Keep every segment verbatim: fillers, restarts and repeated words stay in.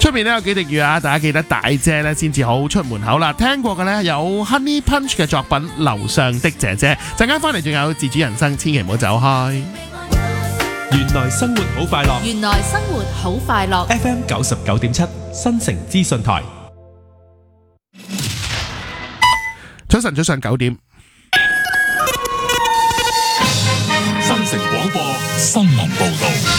出面呢有幾滴雨啊，大家記得帶遮呢先至好出門口啦。聽過嘅呢有 Honey Punch 嘅作品《樓上的姐姐》，陣間翻嚟仲有自主人生，千祈唔好走開。 原來生活好快樂， 原來生活好快樂。 F M 九十九點七新城資訊台。 早晨，早上九點。 新城廣播新聞報道。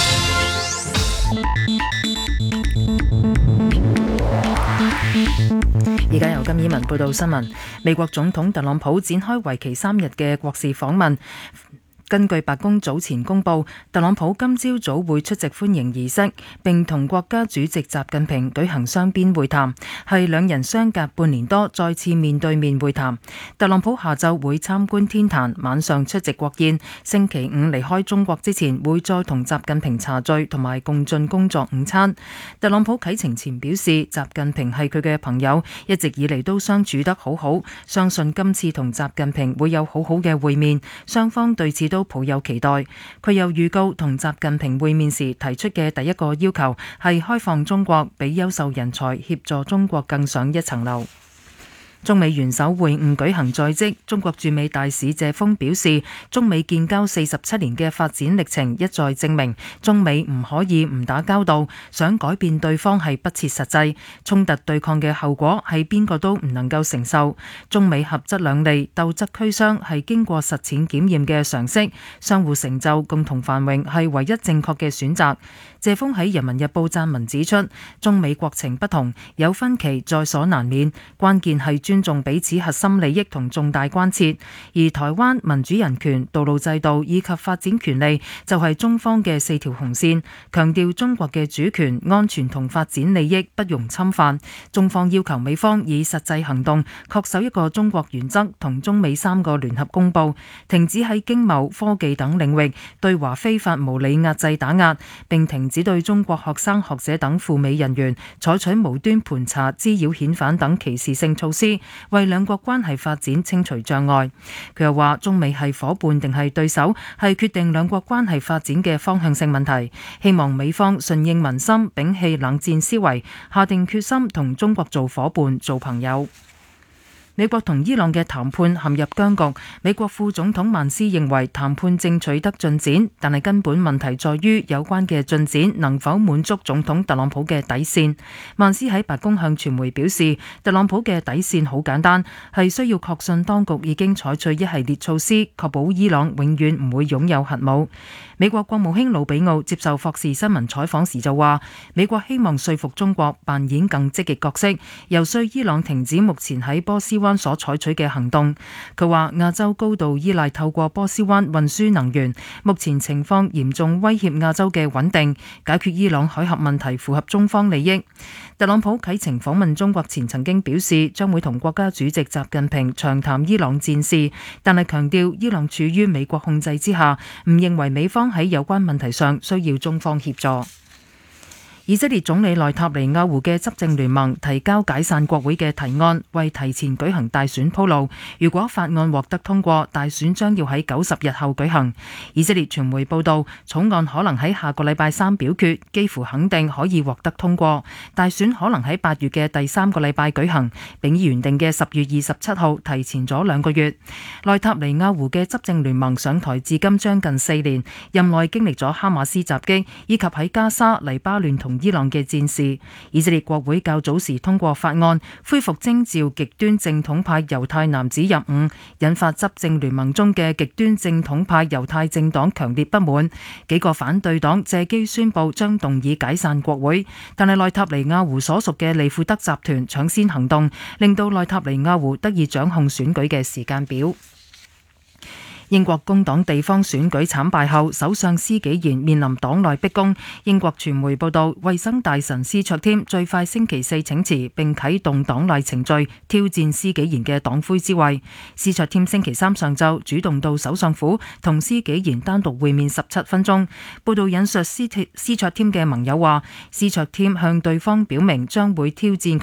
而家由金以文報道新聞。美國總統特朗普展開為期三日嘅國事訪問。根據白宮早前公佈，特朗普今朝早會出席歡迎儀式，並同國家主席習近平舉行雙邊會談，係兩人相隔半年多再次面對面會談。特朗普下晝會參觀天壇，晚上出席國宴，星期五離開中國之前會再同習近平茶聚同埋共進工作午餐。特朗普啟程前表示，習近平係佢嘅朋友，一直以嚟都相處得好好，相信今次同習近平會有好好嘅會面，雙方對此都都抱有期待。佢又預告同習近平會面時提出嘅第一個要求係開放中國，俾優秀人才協助中國更上一層樓。中美元首會晤舉行在即，中國駐美大使謝鋒表示，中美建交四十七年嘅發展歷程一再證明，中美唔可以唔打交道，想改變對方係不切實際，衝突對抗嘅後果係邊個都唔能夠承受。中美合則兩利，鬥則俱傷係經過實踐檢驗嘅常識，相互成就、共同繁榮係唯一正確嘅選擇。謝鋒喺《人民日報》撰文指出，中美國情不同，有分歧在所難免，關鍵係尊重彼此核心利益同重大關切，而台灣民主人權、道路制度以及發展權利就係中方嘅四條紅線，強調中國嘅主權、安全同發展利益不容侵犯。中方要求美方以實際行動恪守一個中國原則同中美三個聯合公報，停止喺經貿、科技等領域對華非法無理壓制打壓，並停止對中國學生學者等赴美人員採取無端盤查、滋擾遣返等歧視性措施，為兩國關係發展清除障礙。佢又話，中美係夥伴定係對手，係決定兩國關係發展嘅方向性問題。希望美方順應民心，摒棄冷戰思維，下定決心同中國做夥伴、做朋友。美國同伊朗嘅談判陷入僵局，美國副總統曼斯認為談判正取得進展，但係根本問題在於有關嘅進展能否滿足總統特朗普嘅底線。曼斯喺白宮向傳媒表示，特朗普嘅底線好簡單，係需要確信當局已經採取一系列措施，確保伊朗永遠唔會擁有核武。美國國務卿魯比奧接受霍士新聞採訪時就話，美國希望說服中國扮演更積極角色，游說伊朗停止目前喺波斯灣所採取嘅行動。佢話亞洲高度依賴透過波斯灣運輸能源，目前情況嚴重威脅亞洲嘅穩定，解決伊朗海峽問題符合中方利益。特朗普啟程訪問中國前曾經表示，將會同國家主席習近平長談伊朗戰事，但係強調伊朗處於美國控制之下，唔認為美方喺有關問題上需要中方協助。以色列總理內塔尼亞胡嘅執政聯盟提交解散國會嘅提案，為提前舉行大選鋪路。如果法案獲得通過，大選將要喺九十日後舉行。以色列傳媒報道，草案可能喺下個禮拜三表決，幾乎肯定可以獲得通過。大選可能喺八月嘅第三個禮拜舉行，並以原定嘅十月二十七號提前咗兩個月。內塔尼亞胡嘅執政聯盟上台至今將近四年，任內經歷咗哈馬斯襲擊，以及喺加沙、黎巴嫩同伊朗嘅戰事。以色列國會較早時通過法案，恢復徵召極端正統派猶太男子入伍，引發執政聯盟中嘅極端正統派猶太政黨強烈不滿。幾個反對黨借機宣布將動議解散國會，但係內塔尼亞胡所屬嘅利庫德集團搶先行動，令到內塔尼亞胡得以掌控選舉嘅時間表。英國工黨地方選舉慘敗後，首相施紀賢面臨黨內逼宮。英國傳媒報道，衛生大臣施卓添最快星期四請辭，並啟動黨內程序挑戰施紀賢嘅黨魁之位。施卓添星期三上晝主動到首相府同施紀賢單獨會面十七分鐘。報道引述施施卓添嘅盟友話，施卓添向對方表明將會挑戰